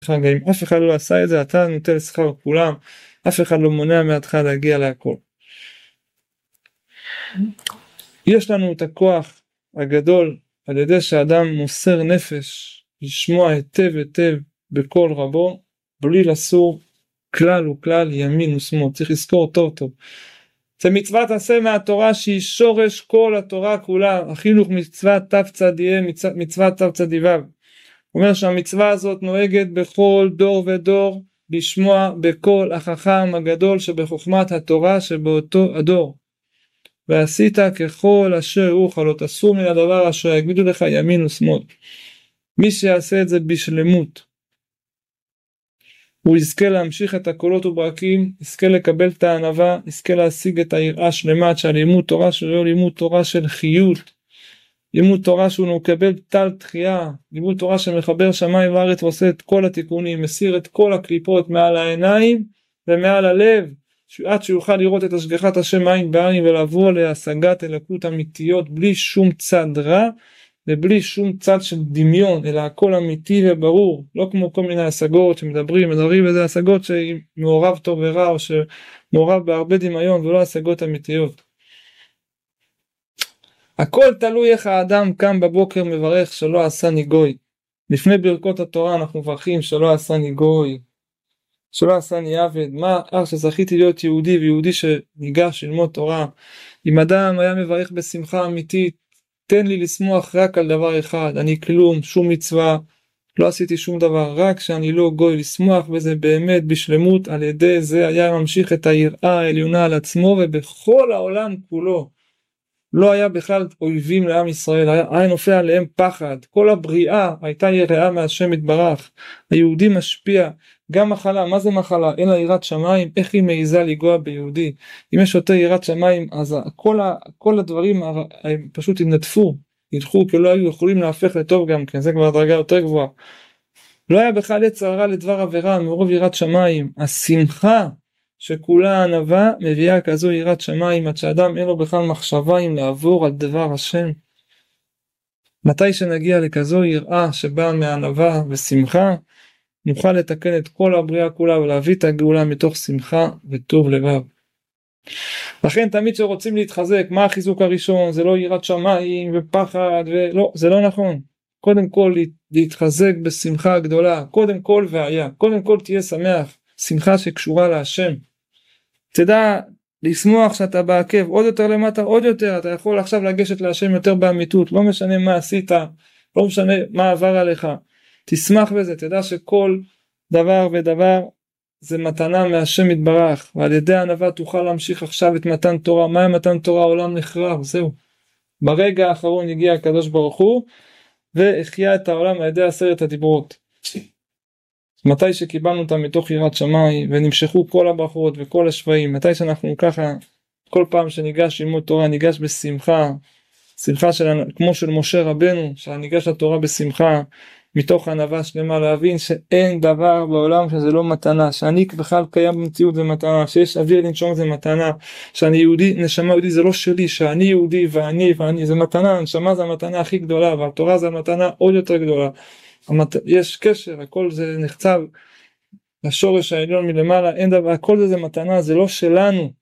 גם אם אף אחד לא עשה את זה, אתה נוטל שכר כולם, אף אחד לא מונע מעדך להגיע להכל. יש לנו את הכוח הגדול על ידי שאדם מוסר נפש לשמוע היטב היטב בכל רבו, בלי לסור כלל וכלל ימין ושמאל. צריך לזכור טוב טוב. זה מצוות עשה מהתורה שהיא שורש כל התורה כולה. החינוך מצוות תו צדיה, מצוות תו צדיו. אומר שהמצווה הזאת נוהגת בכל דור ודור לשמוע בכל החכם הגדול שבחוכמת התורה שבאותו הדור. ועשית ככל אשר יורוך, לא תסור מן הדבר אשר יגידו לך ימין ושמאל. מי שיעשה את זה בשלמות, הוא יזכה להמשיך את הקולות וברקים, יזכה לקבל את הענווה, יזכה להשיג את היראה שלמה, שהלימוד תורה שלו הוא לימוד תורה של חיות, לימוד תורה שהוא מקבל טל תחייה, לימוד תורה שמחבר שמיים וארץ ועושה את כל התיקונים, מסיר את כל הקליפות מעל העיניים ומעל הלב, עד שיוכל לראות את השגחת השם עין בעין ולבוא להשגת אלוקות אמיתיות בלי שום צד רע ובלי שום צד של דמיון, אלא הכל אמיתי וברור, לא כמו כל מיני השגות שמדברים וזה השגות שמעורב טוב ורע או שמעורב בהרבה דמיון ולא השגות אמיתיות. הכל תלוי איך האדם קם בבוקר מברך שלא עשני גוי. לפני ברכות התורה אנחנו מברכים שלא עשני גוי, שלא עשני עבד. מה שזכיתי להיות יהודי ויהודי שניגש ללמוד תורה. אם אדם היה מברך בשמחה אמיתית, תן לי לשמוח רק על דבר אחד, אני כלום, שום מצווה, לא עשיתי שום דבר, רק שאני לא גוי, לשמוח בזה באמת בשלמות, על ידי זה היה ממשיך את היראה העליונה על עצמו ובכל העולם כולו. לא היה בכלל אויבים לעם ישראל, היה נופל עליהם פחד, כל הבריאה הייתה יראה מהשם יתברך, היהודי משפיע, גם מחלה, מה זה מחלה? אין לה יראת שמיים, איך היא מעיזה לגוע ביהודי? אם יש יותר יראת שמיים, אז כל הדברים הם פשוט ינדפו, ילכו, כי לא היו יכולים להפך לטוב גם כן, זה כבר דרגה יותר גבוהה. לא היה בכלל יצר רע לדבר עבירה, מרוב יראת שמיים, השמחה, שכולה ענווה מביאה כזו יראת שמיים, עד שאדם אין לו בכלל מחשבה אם לעבור על דבר השם. מתי שנגיע לכזו יראה שבאה מענווה ושמחה, נוכל לתקן את כל הבריאה כולה ולהביא את הגאולה מתוך שמחה וטוב לבב. לכן תמיד שרוצים להתחזק, מה החיזוק הראשון? זה לא יראת שמיים ופחד, ולא, זה לא נכון. קודם כל להתחזק בשמחה גדולה, קודם כל והיה, קודם כל תהיה שמח, שמחה שקשורה להשם. תדע לשמוח שאתה בעקב עוד יותר למטה, עוד יותר, אתה יכול עכשיו לגשת להשם יותר באמיתות, לא משנה מה עשית, לא משנה מה עבר עליך, תשמח בזה, תדע שכל דבר ודבר זה מתנה מהשם יתברך, ועל ידי הענווה תוכל להמשיך עכשיו את מתן תורה. מה מתן תורה? העולם נחרב, זהו. ברגע האחרון הגיע הקדוש ברוך הוא, והחיה את העולם על ידי 10 הדיברות. מתי שקיבלנו אותם מתוך יראת שמיים, ונמשכו כל הברכות וכל השפעים, מתי שאנחנו ככה, כל פעם שניגש ללמוד תורה, ניגש בשמחה, שמחה כמו של משה רבנו, שניגש לתורה בשמחה, מתוך ענווה שלמה, להבין שאין דבר בעולם שזה לא מתנה, שאני בכלל קיים במציאות זה מתנה, שיש אוויר לנשום זה מתנה, שאני יהודי, נשמה יהודי זה לא שלי, שאני יהודי ואני זה מתנה, נשמה זה המתנה הכי גדולה, והתורה זה המתנה עוד יותר גדולה. יש קשר, הכל זה נחצב לשורש העליון מלמעלה, אין דבר, הכל זה מתנה, זה לא שלנו.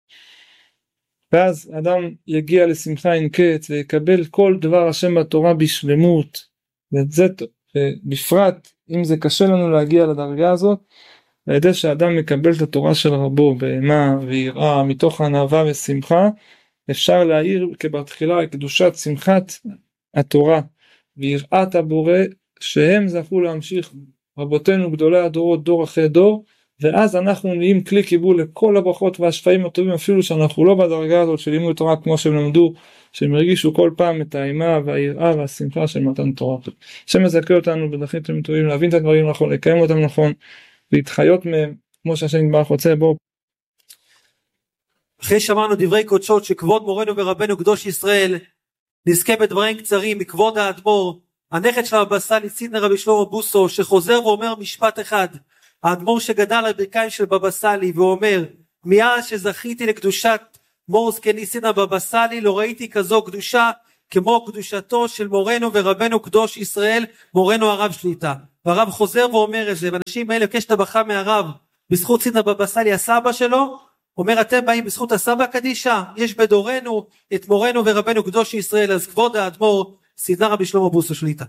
ואז אדם יגיע לשמחה אין קץ ויקבל כל דבר השם בתורה בשלמות, וזה בפרט אם זה קשה לנו להגיע לדרגה הזאת, על ידי שאדם מקבל את התורה של רבו באימה ויראה מתוך ענווה ושמחה, אפשר להעיר כבתחילה קדושת שמחת התורה ויראת הבורא, שהם זכו להמשיך רבותינו גדולי הדורות דור אחרי דור, ואז אנחנו נהיים כלי קיבול לכל הברכות והשפעים הטובים, אפילו שאנחנו לא בדרגה הזאת של לימוד תורה כמו שהם למדו, שהם הרגישו כל פעם את האימה והיראה והשמחה של מתן תורה. השם יזכה אותנו בדרכים טובים, להבין את הדברים נכון, לקיים אותם נכון, להתחיות מהם כמו שהשם יתברך רוצה. בו אחרי שמענו דברי קודשות שכבוד מורנו ורבנו קדוש ישראל, נזכה בדברים קצרים מכבוד האדמו"ר, הנכד של הבבא סאלי סידנא רבי שלמה בוסו, שחוזר ואומר משפט אחד. האדמו"ר שגדל על ברכיים של בבא סאלי ואומר, מאז שזכיתי לקדושת מור זקני סידנא בבא סאלי, לא ראיתי כזו קדושה כמו קדושתו של מורנו ורבנו קדוש ישראל, מורנו הרב שליט"א. והרב חוזר ואומר את זה, ואנשים האלה בקשת הברכה מהרב בזכות סידנא בבא סאלי הסבא שלו, אומר אתם באים בזכות הסבא קדישא, יש בדורנו את מורנו ורבנו קדוש ישראל, אז כבוד האדמו"ר סידנא רבי שלמה בוסו שליט"א.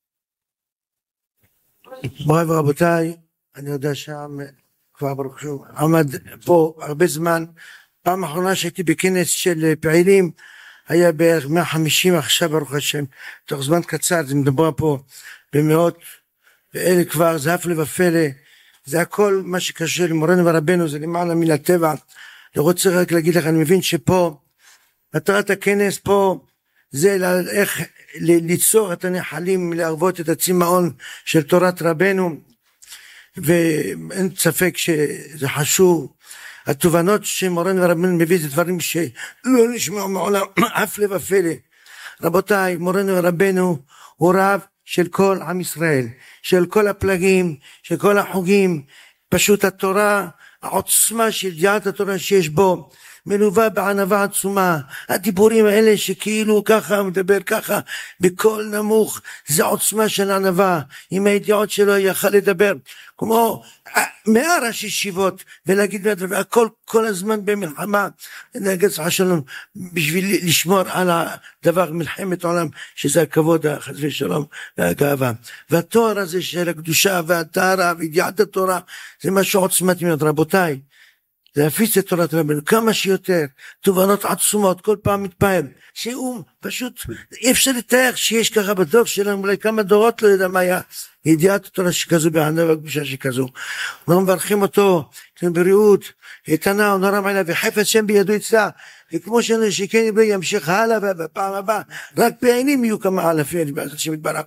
מוריי ורבותיי, אני יודע שם כבר ברוך השם עמד פה הרבה זמן. פעם אחרונה שהייתי בכנס של פעילים היה בערך 150, עכשיו ברוך השם תוך זמן קצר זה מדבר פה במאות, ואלה כבר זה הפלא ופלא, זה הכל מה שקשור למורנו ורבנו, זה למעלה מן הטבע. אני רוצה רק להגיד לך, אני מבין שפה מטרת הכנס פה זה איך ליצור את הנחלים, להרוות את הצמאון של תורת רבנו, ואין ספק שזה חשוב. התובנות שמורנו ורבנו מביא זה דברים שלא נשמעו מעולם, הפלא ופלא. רבותיי, מורנו ורבנו הוא רב של כל עם ישראל, של כל הפלגים, של כל החוגים. פשוט התורה, העוצמה של ידיעת התורה שיש בו מלווה בענווה עצומה. הדיבורים האלה שכאילו ככה מדבר ככה בקול נמוך, זה עוצמה של ענווה. עם הידיעות שלו יכל לדבר כמו 100 ראשי ישיבות ולהגיד הכל כל הזמן במלחמה נגד השלום, בשביל לשמור על הדבר מלחמת עולם שזה הכבוד, חס ושלום והגאווה. והתואר הזה של הקדושה והטהרה וידיעת התורה זה משהו עוצמתי מאוד. רבותיי, להפיץ את תורת רבנו כמה שיותר, תובנות עצומות, כל פעם מתפעל, שהוא פשוט אי אפשר לתאר שיש ככה בדור שלנו, אולי כמה דורות לא יודע מה היה ידיעת התורה שכזו בענווה וקדושה שכזו. אנחנו מברכים אותו בבריאות איתנה ונורא מעלה וחפץ שם בידו יצא, וכמו שכן ימשיך הלאה, ובפעם הבאה רק פעילים יהיו כמה אלפים בעזרת השם יתברך.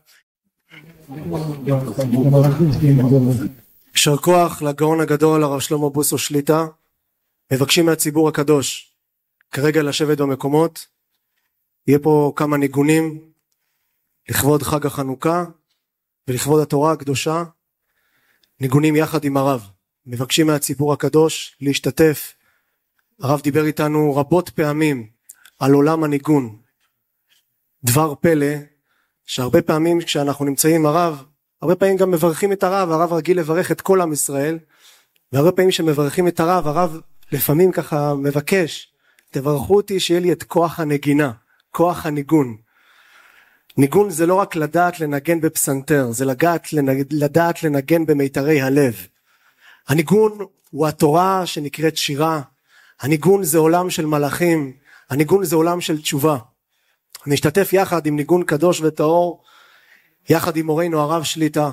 יישר כוח לגאון הגדול הרב שלמה בוסו שליט"א. מבקשים מהציבור הקדוש כרגע לשבת במקומות. יהיה פה כמה ניגונים לכבוד חג החנוכה ולכבוד התורה הקדושה, ניגונים יחד עם הרב. מבקשים מהציבור הקדוש להשתתף. הרב דיבר איתנו רבות פעמים על עולם הניגון, דבר פלא שהרבה פעמים כשאנחנו נמצאים עם הרב, הרבה פעמים גם מברכים את הרב, הרב רגיל לברך את כל עם ישראל, והרבה פעמים שמברכים את הרב, הרב לפעמים ככה מבקש, תברכו אותי שיהיה לי את כוח הנגינה, כוח הניגון. ניגון זה לא רק לדעת לנגן בפסנתר, זה לדעת לנגן במיתרי הלב. הניגון הוא התורה שנקראת שירה, הניגון זה עולם של מלאכים, הניגון זה עולם של תשובה. נשתתף יחד עם ניגון קדוש וטהור, יחד עם מורנו הרב שליט"א.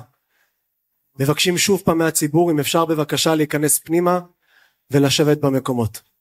מבקשים שוב פעם מהציבור אם אפשר בבקשה להיכנס פנימה ולשבת במקומות.